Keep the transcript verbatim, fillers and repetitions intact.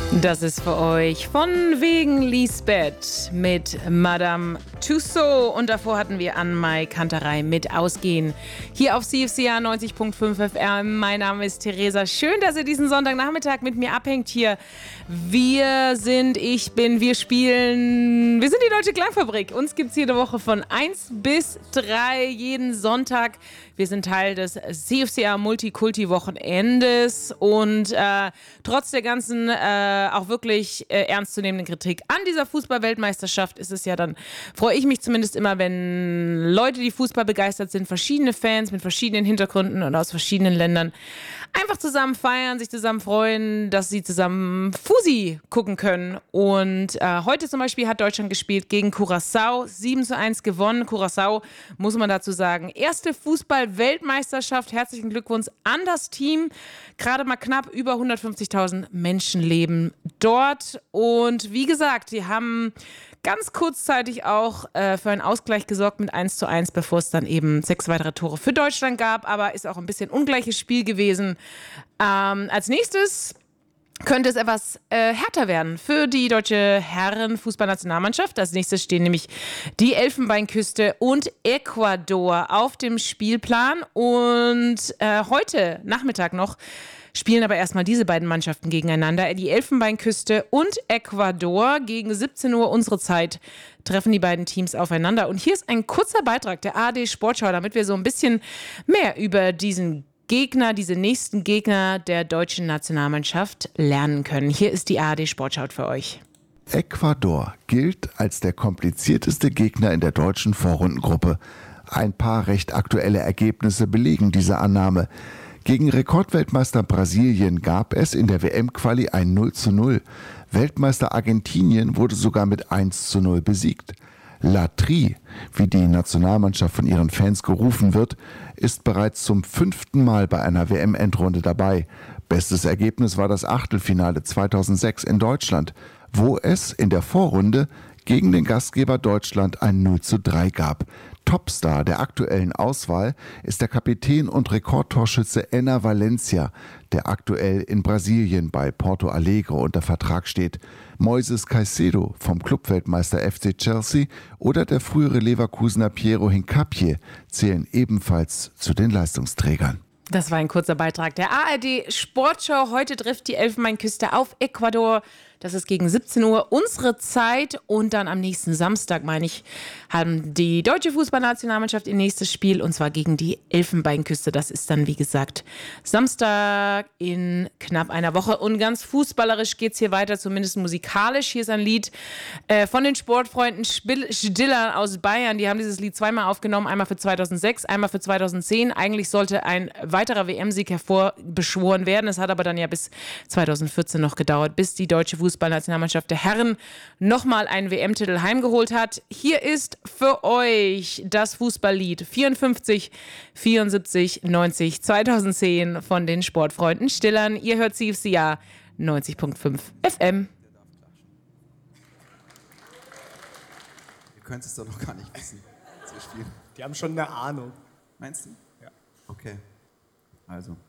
Das ist für euch von wegen Lisbeth mit Madame Tussauds. Und davor hatten wir Ann-Mai Kanterei mit Ausgehen. Hier auf C F C A neunzig Komma fünf F M. Mein Name ist Theresa. Schön, dass ihr diesen Sonntagnachmittag mit mir abhängt hier. Wir sind, ich bin, wir spielen, wir sind die Deutsche Klangfabrik. Uns gibt es jede Woche von eins bis drei, jeden Sonntag. Wir sind Teil des C F C A Multikulti-Wochenendes und äh, trotz der ganzen, äh, auch wirklich äh, ernstzunehmenden Kritik an dieser Fußball-Weltmeisterschaft ist es ja dann, freue ich mich zumindest immer, wenn Leute, die Fußball begeistert sind, verschiedene Fans mit verschiedenen Hintergründen und aus verschiedenen Ländern einfach zusammen feiern, sich zusammen freuen, dass sie zusammen Fusi gucken können. Und äh, heute zum Beispiel hat Deutschland gespielt gegen Curaçao, sieben zu eins gewonnen. Curaçao, muss man dazu sagen, erste Fußball-Weltmeisterschaft. Herzlichen Glückwunsch an das Team. Gerade mal knapp über hundertfünfzigtausend Menschen leben dort. Und wie gesagt, die haben ganz kurzzeitig auch äh, für einen Ausgleich gesorgt mit eins zu eins, bevor es dann eben sechs weitere Tore für Deutschland gab. Aber ist auch ein bisschen ungleiches Spiel gewesen. Ähm, als nächstes könnte es etwas äh, härter werden für die deutsche Herren-Fußballnationalmannschaft. Als nächstes stehen nämlich die Elfenbeinküste und Ecuador auf dem Spielplan. Und äh, heute Nachmittag noch spielen aber erstmal diese beiden Mannschaften gegeneinander. Die Elfenbeinküste und Ecuador. Gegen siebzehn Uhr unsere Zeit treffen die beiden Teams aufeinander. Und hier ist ein kurzer Beitrag der A R D Sportschau, damit wir so ein bisschen mehr über diesen Gegner, diese nächsten Gegner der deutschen Nationalmannschaft lernen können. Hier ist die A R D Sportschau für euch. Ecuador gilt als der komplizierteste Gegner in der deutschen Vorrundengruppe. Ein paar recht aktuelle Ergebnisse belegen diese Annahme. Gegen Rekordweltmeister Brasilien gab es in der W M-Quali ein null zu null. Weltmeister Argentinien wurde sogar mit eins zu null besiegt. La Tri, wie die Nationalmannschaft von ihren Fans gerufen wird, ist bereits zum fünften Mal bei einer W M-Endrunde dabei. Bestes Ergebnis war das Achtelfinale zweitausendsechs in Deutschland, wo es in der Vorrunde gegen den Gastgeber Deutschland ein null zu drei gab. Topstar der aktuellen Auswahl ist der Kapitän und Rekordtorschütze Enner Valencia, der aktuell in Brasilien bei Porto Alegre unter Vertrag steht. Moises Caicedo vom Clubweltmeister F C Chelsea oder der frühere Leverkusener Piero Hincapié zählen ebenfalls zu den Leistungsträgern. Das war ein kurzer Beitrag der A R D Sportschau. Heute trifft die Elfenbeinküste auf Ecuador. Das ist gegen siebzehn Uhr unsere Zeit. Und dann am nächsten Samstag, meine ich, haben die deutsche Fußballnationalmannschaft ihr nächstes Spiel. Und zwar gegen die Elfenbeinküste. Das ist dann, wie gesagt, Samstag in knapp einer Woche. Und ganz fußballerisch geht es hier weiter, zumindest musikalisch. Hier ist ein Lied äh, von den Sportfreunden Stiller aus Bayern. Die haben dieses Lied zweimal aufgenommen. Einmal für zweitausendsechs, einmal für zweitausendzehn. Eigentlich sollte ein weiterer W M-Sieg hervorbeschworen werden. Es hat aber dann ja bis zweitausendvierzehn noch gedauert, bis die deutsche Fußballnationalmannschaft der Herren nochmal einen W M-Titel heimgeholt hat. Hier ist für euch das Fußballlied vierundfünfzig, vierundsiebzig, neunzig, zweitausendzehn von den Sportfreunden Stillern. Ihr hört C F C A neunzig Komma fünf F M. Ihr könnt es doch noch gar nicht wissen, was wir spielen. Die haben schon eine Ahnung. Meinst du? Ja. Okay. Also.